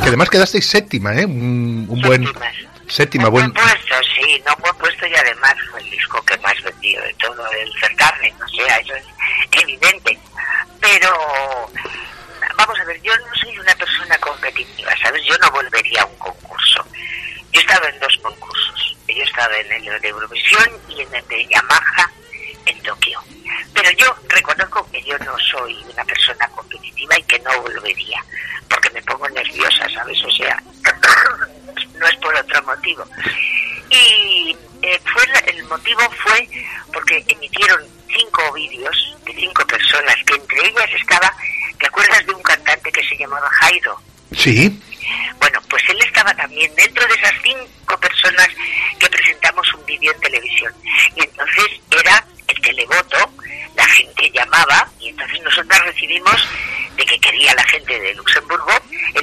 Que además quedasteis séptima, un buen... Séptima, buen puesto, sí, no buen puesto, y además fue el disco que más vendió de todo el certamen, o sea, eso es evidente. Pero, vamos a ver, yo no soy una persona competitiva, ¿sabes? Yo no volvería a un concurso. Yo he estado en 2 concursos. Yo he estado en el de Eurovisión y en el de Yamaha en Tokio. Pero yo reconozco que yo no soy una persona competitiva y que no volvería, porque me pongo nerviosa, ¿sabes? O sea, no es por otro motivo. Y el motivo fue porque emitieron 5 vídeos de 5 personas, que entre ellas estaba, ¿te acuerdas de un cantante que se llamaba Jairo? Sí. Bueno, pues él estaba también dentro de esas 5 personas que presentamos un vídeo en televisión. Y entonces era el televoto, la gente llamaba, y entonces nosotros recibimos de que quería la gente de Luxemburgo, el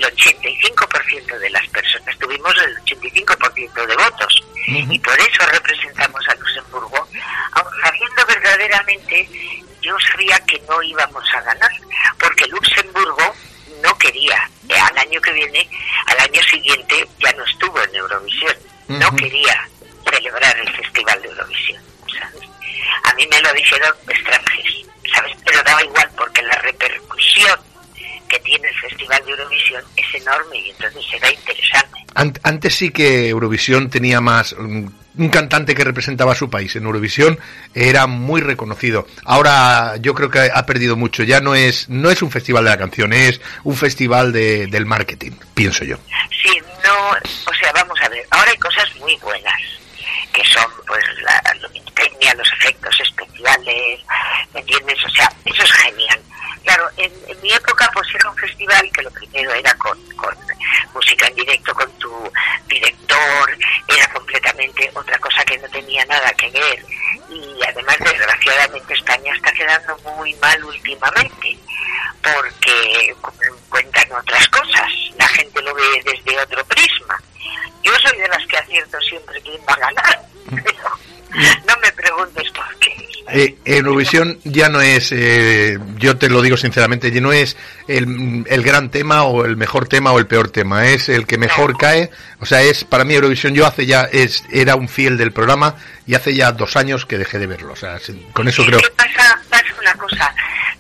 85% de las personas, tuvimos el 85% de votos. Y por eso representamos a Luxemburgo, aun sabiendo verdaderamente, yo sabía que no íbamos a ganar, porque Luxemburgo no quería, al año que viene, al año siguiente, ya no estuvo en Eurovisión, no quería celebrar el Festival de Eurovisión, ¿sabes? A mí me lo dijeron extranjeros, ¿sabes? Pero daba igual, porque la repercusión que tiene el Festival de Eurovisión es enorme, y entonces será interesante. Antes sí que Eurovisión tenía más... Un cantante que representaba a su país en Eurovisión era muy reconocido. Ahora yo creo que ha perdido mucho. Ya no es un festival de la canción, es un festival del marketing, pienso yo. Sí, no, o sea, vamos a ver, ahora hay cosas muy buenas, que son pues la pirotecnia, los efectos especiales, ¿me entiendes? O sea, eso es genial. Claro, en mi época pues era un festival que lo primero era con música en directo, con tu director, era completamente otra cosa que no tenía nada que ver, y además desgraciadamente España está quedando muy mal últimamente, porque cuentan otras cosas, la gente lo ve desde otro prisma. Yo soy de las que acierto siempre quién va a ganar, pero no me preguntes por qué. Eurovisión ya no es, yo te lo digo sinceramente, ya no es el gran tema o el mejor tema o el peor tema, es el que mejor cae. O sea, es para mí Eurovisión, yo era un fiel del programa y hace ya 2 años que dejé de verlo. O sea, con eso creo. ¿Qué pasa una cosa?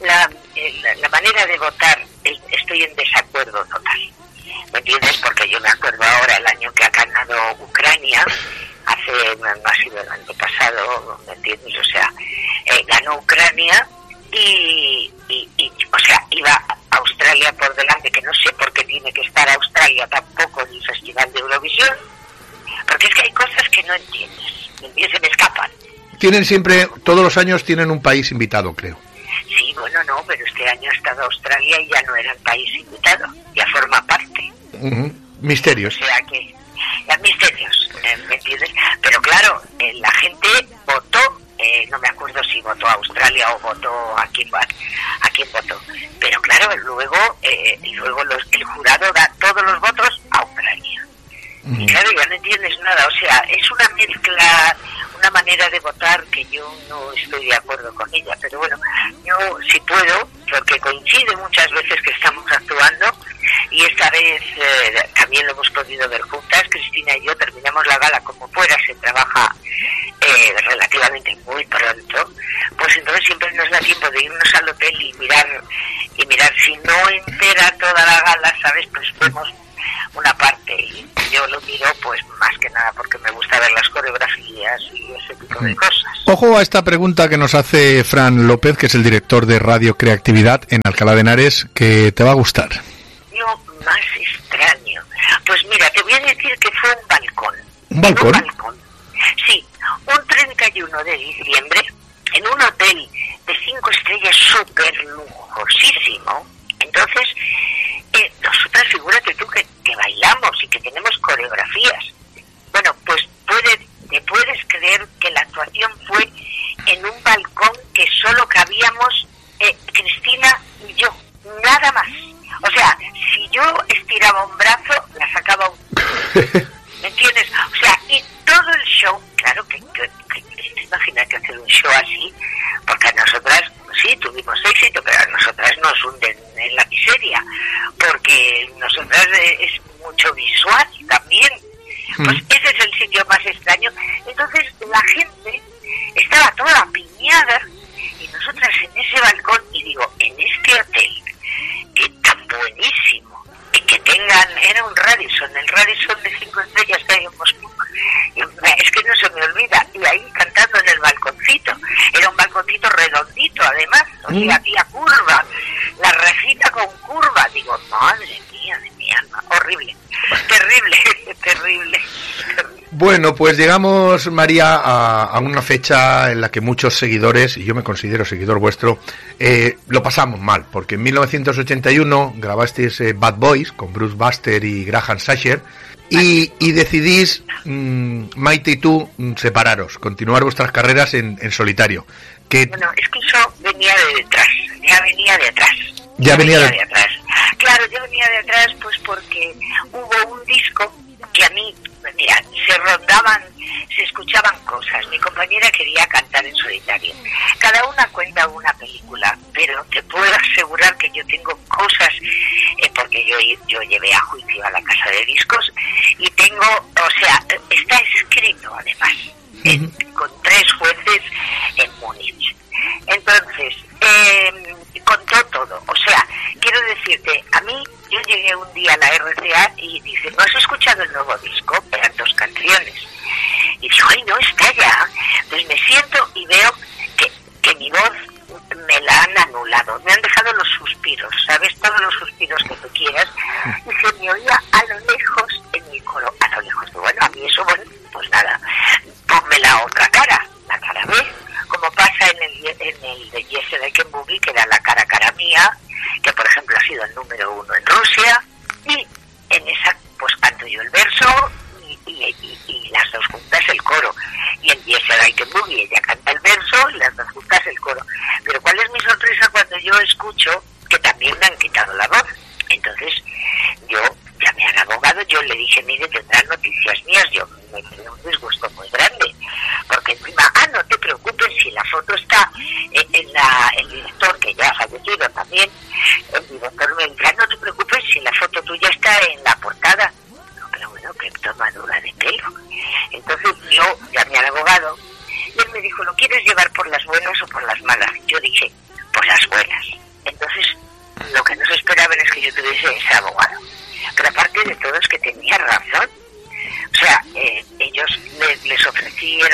La manera de votar, estoy en desacuerdo total. ¿Me entiendes? Porque yo me acuerdo ahora el año que ha ganado Ucrania, no ha sido el año pasado, ¿me entiendes? O sea, ganó Ucrania y o sea, iba Australia por delante, que no sé por qué tiene que estar Australia tampoco en el Festival de Eurovisión, porque es que hay cosas que no entiendes, se me escapan. Tienen siempre, todos los años tienen un país invitado, creo. Sí, bueno, no, pero este año ha estado Australia y ya no era el país invitado, ya forma parte. Misterios. O sea que, misterios, ¿me entiendes? Pero claro, la gente votó, no me acuerdo si votó a Australia o votó a quién votó, pero claro, luego el jurado da todos los votos a Ucrania. Y claro, ya no entiendes nada, o sea, es una mezcla, una manera de votar que yo no estoy de acuerdo con ella, pero bueno, yo si puedo, porque coincide muchas veces que estamos actuando, y esta vez también lo hemos podido ver juntas, Cristina y yo terminamos la gala como fuera, se trabaja relativamente muy pronto, pues entonces siempre nos da tiempo de irnos al hotel y mirar, si no entera toda la gala, ¿sabes? Pues vemos una parte, y yo lo miro pues más que nada porque me gusta ver las coreografías y ese tipo de cosas. Ojo a esta pregunta que nos hace Fran López, que es el director de Radio Creatividad en Alcalá de Henares, que te va a gustar. Yo más extraño, pues mira, te voy a decir que fue un balcón. ¿Un balcón? Un balcón. Sí, un 31 de diciembre en un hotel de 5 estrellas súper lujosísimo. Entonces, nosotras, figúrate tú que bailamos y que tenemos coreografías. Bueno, pues te puedes creer que la actuación fue en un balcón que solo cabíamos Cristina y yo, nada más. O sea, si yo estiraba un brazo, la sacaba un... ¿Me entiendes? O sea, y todo el show, claro que imagínate hacer un show así, porque a nosotras, sí, tuvimos éxito, pero a nosotras nos hunden en la miseria. además es mucho visual también. Pues ese es el sitio más extraño. Entonces la gente estaba toda piñada y nosotras en ese balcón, y digo, en este hotel, que tan buenísimo, y que tengan, era un Radisson, el Radisson de 5 estrellas que hay en Moscú, es que no se me olvida, y ahí cantando en el balconcito, era un balconcito redondito además, o sea, había curva, la recita con curva, digo, madre mía de mi alma, horrible, terrible, terrible. Bueno, pues llegamos, María, a una fecha en la que muchos seguidores, y yo me considero seguidor vuestro, lo pasamos mal, porque en 1981 grabasteis Bad Boys con Bruce Buster y Graham Sacher, y decidís, Maite y tú, separaros, continuar vuestras carreras en solitario. Bueno, es que eso venía de detrás, ya venía de atrás. Claro, yo venía de atrás pues porque hubo un disco que a mí, mira, se escuchaban cosas. Mi compañera quería cantar en solitario. Cada una cuenta una película, pero te puedo asegurar que yo tengo cosas, porque yo llevé a juicio a la casa de discos y tengo, o sea, está escrito además, con 3 jueces en Múnich. Entonces, contó todo. O sea, quiero decirte, a mí, yo llegué un día a la RCA y dice, ¿no has escuchado el nuevo disco? Eran 2 canciones. Y digo, ay, no, está ya. Entonces me siento y veo que mi voz me la han anulado. Me han dejado los suspiros, ¿sabes? Todos los suspiros que tú quieras. Y se me oía a lo lejos en mi coro. A lo lejos. Bueno, a mí eso, bueno, pues nada. Ponme la otra cara, la cara B. Como pasa en el de Yes I Can Boogie, que era la cara mía, que por ejemplo ha sido el número 1 en Rusia, y en esa pues canto yo el verso y las 2 juntas el coro, y en Yes I Can Boogie ella canta el verso y las 2 juntas el coro. Pero ¿cuál es mi sorpresa cuando yo escucho que también me han quitado la voz? Entonces yo llamé al abogado, yo le dije, mire, tendrán noticias mías. Yo me dio un disgusto muy grande, porque encima, no te preocupes, si la foto está el director, que ya ha fallecido también, el director me dice, no te preocupes, si la foto tuya está en la portada. No, pero bueno, qué tomadura de pelo. Entonces yo llamé al abogado y él me dijo, ¿lo quieres llevar por las buenas o por las malas? Yo dije, por las buenas. Entonces lo que no se esperaban es que yo tuviese ese abogado. Pero aparte de todo es que tenía razón. O sea, ellos les ofreció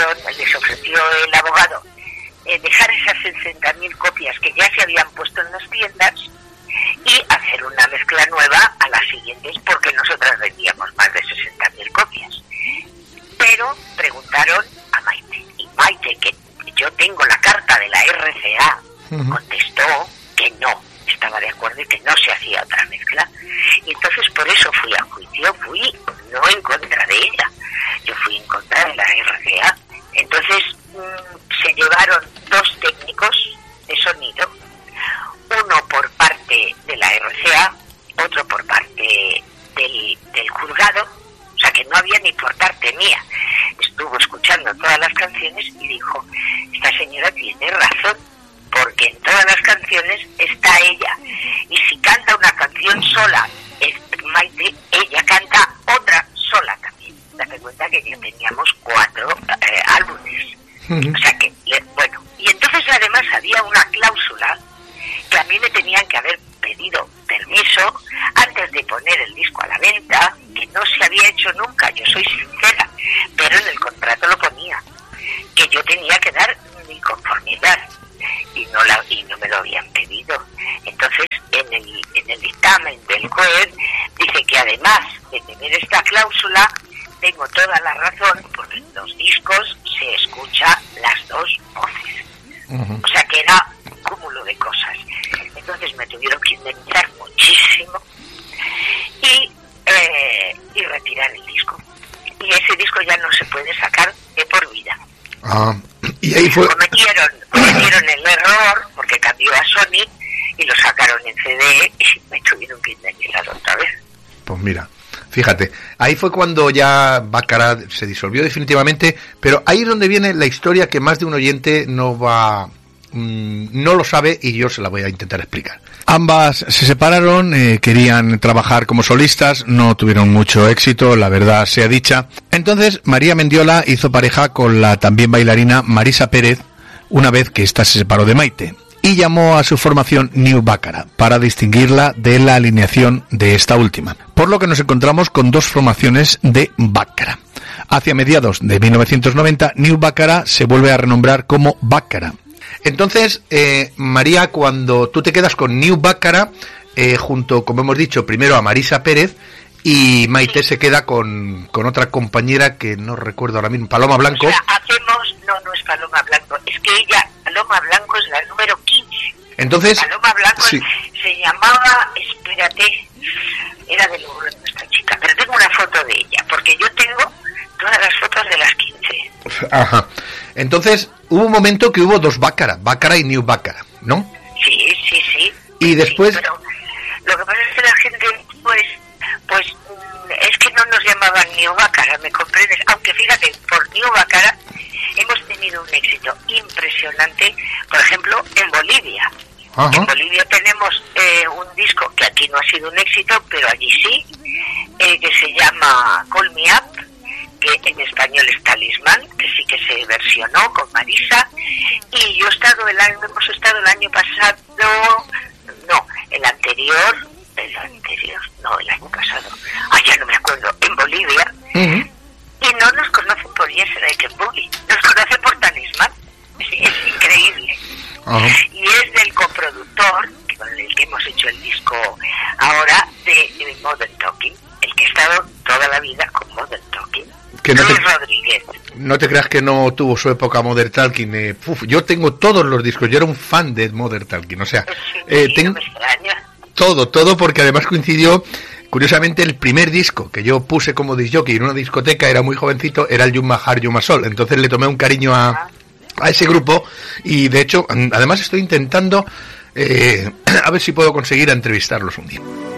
el abogado dejar esas 60.000 copias que ya se habían puesto en las tiendas y hacer una mezcla nueva a las siguientes, porque nosotras vendíamos más de 60.000 copias. Pero preguntaron a Maite, y Maite, que yo tengo la carta de la RCA, contestó que no estaba de acuerdo y que no se hacía otra mezcla. Y entonces por eso fui a juicio, fui no en contra de ella, yo fui en contra de la RCA. Entonces se llevaron 2 técnicos de sonido, uno por parte de la RCA, otro por parte del juzgado, o sea que no había ni por parte mía. Estuvo escuchando todas las canciones y dijo, esta señora tiene razón, porque en todas las canciones está ella, y si canta una canción sola Maite, ella canta otra sola también. Date cuenta que ya teníamos 4 álbumes. O sea que, bueno, y entonces además había una cláusula que a mí me tenían que haber pedido permiso antes de poner el disco a la venta, que no se había hecho nunca, yo soy sincera, pero en el contrato lo ponía, que yo tenía que dar mi conformidad, y no me lo habían pedido. Entonces en el dictamen del juez dice que además de tener esta cláusula tengo toda la razón, porque en los discos se escucha las 2 voces. O sea que era un cúmulo de cosas. Entonces me tuvieron que indemnizar muchísimo y retirar el disco. Y ese disco ya no se puede sacar de por vida. Y ahí fue... Cometieron el error porque cambió a Sony y lo sacaron en CD y me tuvieron que indemnizar otra vez. Pues mira, fíjate, ahí fue cuando ya Baccarat se disolvió definitivamente, pero ahí es donde viene la historia que más de un oyente no lo sabe, y yo se la voy a intentar explicar. Ambas se separaron, querían trabajar como solistas, no tuvieron mucho éxito, la verdad sea dicha. Entonces María Mendiola hizo pareja con la también bailarina Marisa Pérez, una vez que ésta se separó de Maite, y llamó a su formación New Baccara, para distinguirla de la alineación de esta última. Por lo que nos encontramos con dos formaciones de Baccara. Hacia mediados de 1990, New Baccara se vuelve a renombrar como Baccara. Entonces, María, cuando tú te quedas con New Baccara, junto, como hemos dicho, primero a Marisa Pérez, y Maite se queda con otra compañera que no recuerdo ahora mismo, Paloma Blanco. O sea, no es Paloma Blanco, es que Paloma Blanco es la número 15. Entonces, Paloma Blanco sí. Se llamaba, espérate, era de Lourdes nuestra chica, pero tengo una foto de ella, porque yo tengo todas las fotos de las 15. Ajá. Entonces, hubo un momento que hubo dos Baccara y New Baccara, ¿no? Sí. Y después... Sí, pero lo que pasa es que la gente, pues es que no nos llamaban New Baccara, ¿me comprendes? Aunque fíjate, por New Baccara hemos tenido un éxito impresionante, por ejemplo, en Bolivia. Ajá. En Bolivia tenemos un disco que aquí no ha sido un éxito, pero allí sí, que se llama Call Me Up, que en español es Talismán, que sí que se versionó con Marisa, y hemos estado el año pasado, el año pasado, ya no me acuerdo, en Bolivia, y no nos conocen por Yesterday Boogie, nos conocen por Talismán, es increíble. Y es del coproductor con el que hemos hecho el disco ahora de Modern Talking, el que ha estado toda la vida con Modern Talking. Que Luis Rodríguez. No te creas que no tuvo su época Modern Talking. Yo tengo todos los discos, yo era un fan de Modern Talking, o sea, no me extraña. Todo, porque además coincidió, curiosamente, el primer disco que yo puse como discjockey en una discoteca, era muy jovencito, era el You My Heart, You My Soul. Entonces le tomé un cariño a ese grupo, y de hecho, además estoy intentando a ver si puedo conseguir entrevistarlos un día.